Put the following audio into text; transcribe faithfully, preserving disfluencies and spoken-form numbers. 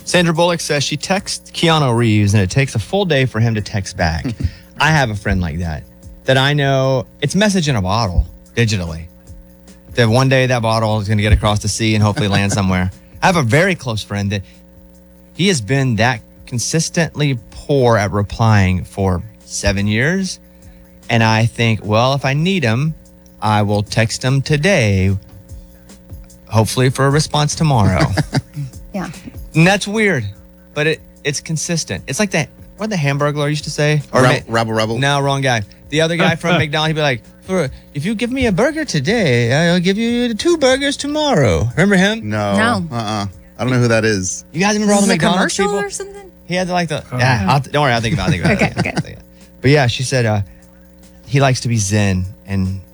Sandra Bullock says she texts Keanu Reeves and it takes a full day for him to text back. I have a friend like that, that I know it's message in a bottle digitally. That one day that bottle is going to get across the sea and hopefully land somewhere. I have a very close friend that he has been that consistently poor at replying for seven years. And I think, well, if I need him, I will text him today, hopefully for a response tomorrow. Yeah. And that's weird, but it it's consistent. It's like that, what the Hamburglar used to say? Or ma- Rebel Rebel. No, wrong guy. The other guy from McDonald's, he'd be like, For, if you give me a burger today, I'll give you two burgers tomorrow. Remember him? No. No. Uh-uh. I don't know who that is. You guys remember all Is the this a McDonald's commercial people? or something? He had like the, yeah, I'll, don't worry, I'll think about it. I'll think about it. Okay, I'll think about it. But yeah, she said uh, he likes to be zen and